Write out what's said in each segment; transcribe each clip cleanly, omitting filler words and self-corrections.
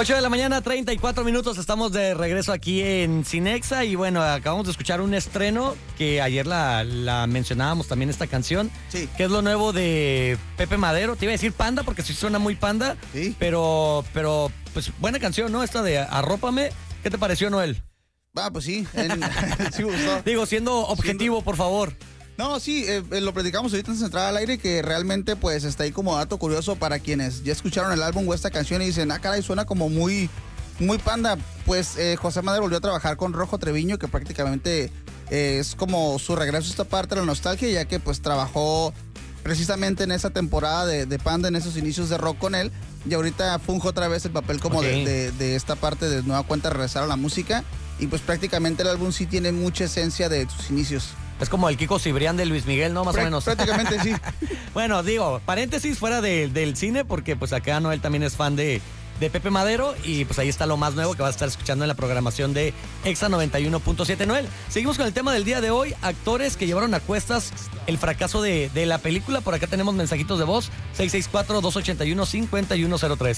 8 de la mañana, 34 minutos, estamos de regreso aquí en Cinexa y bueno, acabamos de escuchar un estreno que ayer la mencionábamos también esta canción, sí, que es lo nuevo de Pepe Madero. Te iba a decir Panda porque sí suena muy Panda, sí, pero pues buena canción, ¿no? Esta de Arrópame. ¿Qué te pareció, Noel? pues sí, sí gustó. Digo, siendo objetivo, por favor. No, sí, lo platicamos ahorita antes de entrar al aire, que realmente pues está ahí como dato curioso para quienes ya escucharon el álbum o esta canción y dicen, caray, suena como muy Panda. Pues José Madero volvió a trabajar con Rojo Treviño, que prácticamente es como su regreso a esta parte de la nostalgia, ya que pues trabajó precisamente en esa temporada de Panda, en esos inicios de rock con él, y ahorita funge otra vez el papel como de esta parte de nueva cuenta regresar a la música, y pues prácticamente el álbum sí tiene mucha esencia de sus inicios. Es como el Kiko Cibrián de Luis Miguel, ¿no? Más o menos. Prácticamente sí. Bueno, digo, paréntesis fuera del cine, porque pues acá Noel también es fan de Pepe Madero y pues ahí está lo más nuevo que va a estar escuchando en la programación de Exa 91.7. Noel, seguimos con el tema del día de hoy, actores que llevaron a cuestas el fracaso de la película. Por acá tenemos mensajitos de voz, 664-281-5103.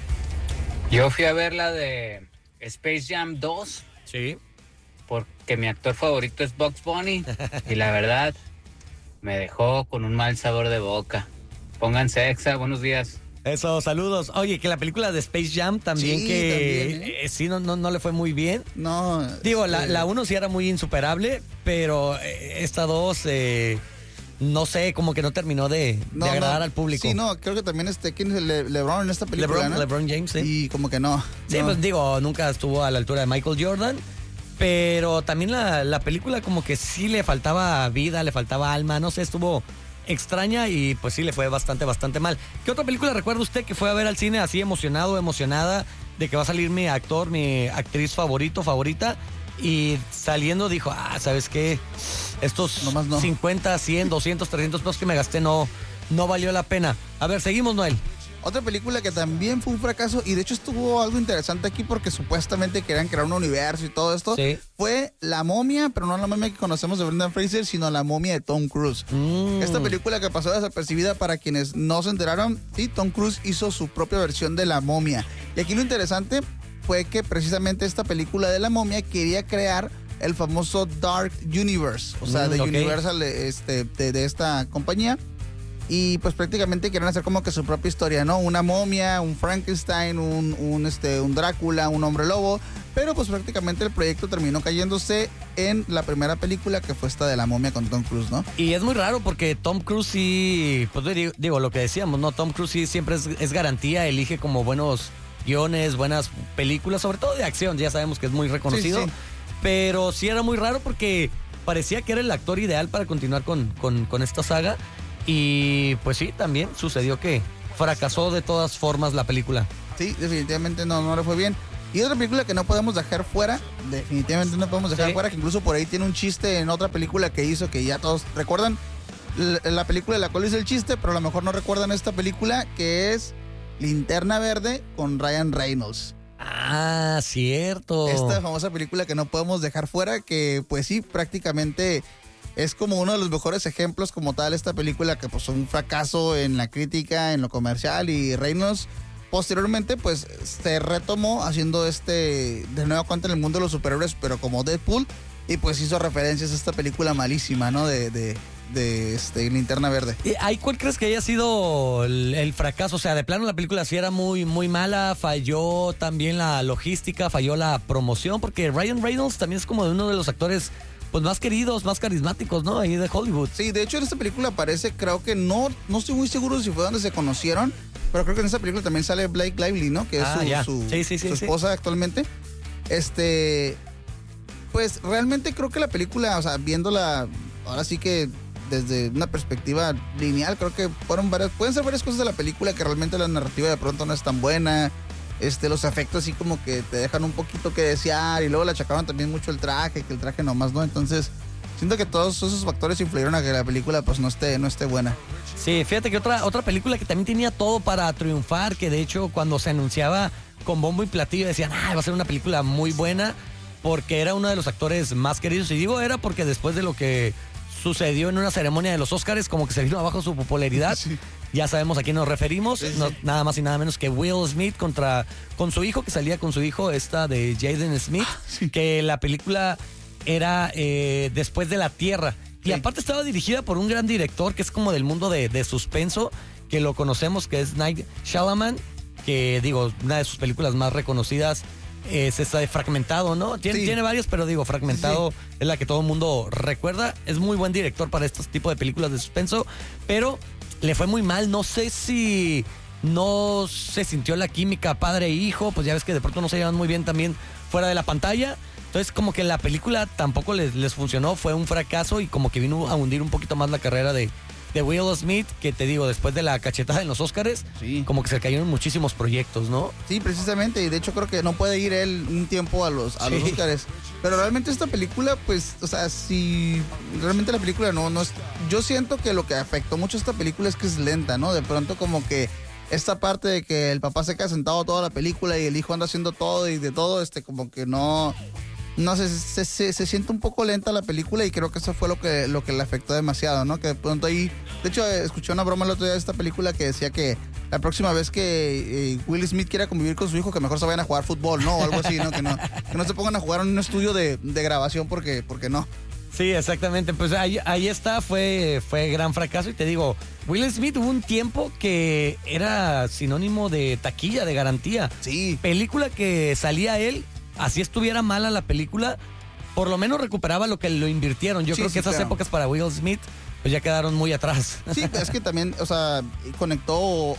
Yo fui a ver la de Space Jam 2. Sí. Porque mi actor favorito es Bugs Bunny y la verdad me dejó con un mal sabor de boca. Pónganse Exa, buenos días. Eso, saludos. Oye, que la película de Space Jam también, sí, que también, sí no le fue muy bien. No. Digo, la 1 sí era muy insuperable, pero esta 2, no sé, como que no terminó de agradar al público. Sí, no, creo que también ¿quién es LeBron en esta película? LeBron James, sí. Y como que no. Sí, no. Pues digo, nunca estuvo a la altura de Michael Jordan, pero también la película como que sí le faltaba vida, le faltaba alma, no sé, estuvo extraña y pues sí le fue bastante mal. ¿Qué otra película recuerda usted que fue a ver al cine así emocionado, emocionada de que va a salir mi actor, mi actriz favorita? Y saliendo dijo, ¿sabes qué? Estos no. 50, 100, 200, 300 pesos que me gasté no valió la pena. A ver, seguimos, Noel. Otra película que también fue un fracaso, y de hecho estuvo algo interesante aquí porque supuestamente querían crear un universo y todo esto, sí, fue La Momia, pero no la momia que conocemos de Brendan Fraser, sino La Momia de Tom Cruise. Esta película que pasó desapercibida para quienes no se enteraron, sí, Tom Cruise hizo su propia versión de La Momia. Y aquí lo interesante fue que precisamente esta película de La Momia quería crear el famoso Dark Universe, o sea, de Universal de esta compañía. Y pues prácticamente quieren hacer como que su propia historia, ¿no? Una momia, un Frankenstein, un Drácula, un hombre lobo. Pero pues prácticamente el proyecto terminó cayéndose en la primera película, que fue esta de La Momia con Tom Cruise, ¿no? Y es muy raro porque Tom Cruise sí, pues digo lo que decíamos, ¿no? Tom Cruise sí siempre es garantía, elige como buenos guiones, buenas películas, sobre todo de acción, ya sabemos que es muy reconocido. Sí. Pero sí era muy raro porque parecía que era el actor ideal para continuar con esta saga. Y pues sí, también sucedió que fracasó de todas formas la película. Sí, definitivamente no le fue bien. Y otra película que no podemos dejar fuera, definitivamente no podemos dejar fuera, que incluso por ahí tiene un chiste en otra película que hizo, que ya todos recuerdan, la película de la cual hizo el chiste, pero a lo mejor no recuerdan esta película, que es Linterna Verde con Ryan Reynolds. Ah, cierto. Esta famosa película que no podemos dejar fuera, que pues sí, prácticamente es como uno de los mejores ejemplos como tal, esta película que pues fue un fracaso en la crítica, en lo comercial, y Reynolds posteriormente pues se retomó haciendo de nueva cuenta en el mundo de los superhéroes, pero como Deadpool, y pues hizo referencias a esta película malísima, ¿no? De Linterna Verde. ¿Y ahí cuál crees que haya sido el fracaso? O sea, de plano la película sí era muy mala, falló también la logística, falló la promoción, porque Ryan Reynolds también es como de uno de los actores pues más queridos, más carismáticos, ¿no? Ahí de Hollywood. Sí, de hecho en esta película aparece, creo que no estoy muy seguro si fue donde se conocieron, pero creo que en esta película también sale Blake Lively, ¿no? Que es su esposa actualmente. Pues realmente creo que la película, o sea, viéndola ahora sí que desde una perspectiva lineal, creo que pueden ser varias cosas de la película, que realmente la narrativa de pronto no es tan buena. Los efectos así como que te dejan un poquito que desear, y luego le achacaban también mucho el traje, que el traje nomás no. Entonces siento que todos esos factores influyeron a que la película pues no esté buena. Sí, fíjate que otra película que también tenía todo para triunfar, que de hecho cuando se anunciaba con bombo y platillo decían, va a ser una película muy buena, porque era uno de los actores más queridos. Y digo era porque después de lo que sucedió en una ceremonia de los Óscares, como que se vino abajo su popularidad. Sí. Ya sabemos a quién nos referimos, Sí, sí. no, nada más y nada menos que Will Smith con su hijo, que salía con su hijo esta de Jaden Smith, Sí. que la película era Después de la Tierra. Y Sí. aparte estaba dirigida por un gran director que es como del mundo de suspenso, que lo conocemos, que es Night Shyamalan, que digo, una de sus películas más reconocidas es esta de Fragmentado, ¿no? Tiene varios, pero digo, Fragmentado es la que todo el mundo recuerda. Es muy buen director para estos tipos de películas de suspenso, pero le fue muy mal. No sé si no se sintió la química padre e hijo, pues ya ves que de pronto no se llevan muy bien también fuera de la pantalla. Entonces como que la película tampoco les funcionó, fue un fracaso y como que vino a hundir un poquito más la carrera de Will Smith, que te digo, después de la cachetada en los Óscares, Sí. como que se cayeron muchísimos proyectos, ¿no? Sí, precisamente, y de hecho creo que no puede ir él un tiempo a los Sí. Óscares. Pero realmente esta película, pues, o sea, si realmente la película no es... Yo siento que lo que afectó mucho a esta película es que es lenta, ¿no? De pronto como que esta parte de que el papá se queda sentado toda la película y el hijo anda haciendo todo y de todo, como que no sé, se siente un poco lenta la película y creo que eso fue lo que le afectó demasiado, ¿no? Que de pronto ahí, de hecho, escuché una broma el otro día de esta película que decía que la próxima vez que Will Smith quiera convivir con su hijo, que mejor se vayan a jugar fútbol, ¿no? O algo así, ¿no? Que no se pongan a jugar en un estudio de grabación porque no. Sí, exactamente. Pues ahí está, fue gran fracaso. Y te digo, Will Smith hubo un tiempo que era sinónimo de taquilla, de garantía. Sí. Película que salía él, así estuviera mala la película, por lo menos recuperaba lo que lo invirtieron. Yo Sí, creo sí, que esas claro. épocas para Will Smith pues ya quedaron muy atrás. Sí, es que también, o sea, conectó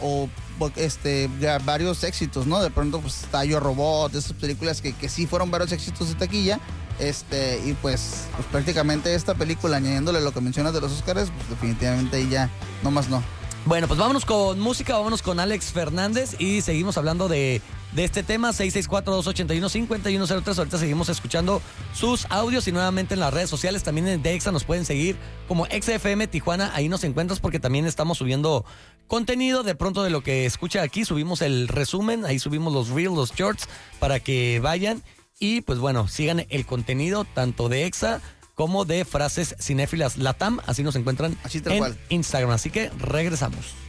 ya varios éxitos, ¿no? De pronto, pues, está Yo Robot, esas películas que sí fueron varios éxitos de taquilla. Y pues prácticamente esta película, añadiéndole lo que mencionas de los Óscares, pues definitivamente ahí ya, no más no. Bueno, pues vámonos con música, vámonos con Alex Fernández y seguimos hablando de este tema, 664-281-5103. Ahorita seguimos escuchando sus audios y nuevamente en las redes sociales, también en Dexa nos pueden seguir como XFM Tijuana, ahí nos encuentras porque también estamos subiendo contenido de pronto de lo que escucha aquí, subimos el resumen, ahí subimos los reels, los shorts para que vayan y pues bueno, sigan el contenido tanto de Exa como de Frases Cinéfilas Latam, así nos encuentran Así tal en cual. Instagram, así que regresamos.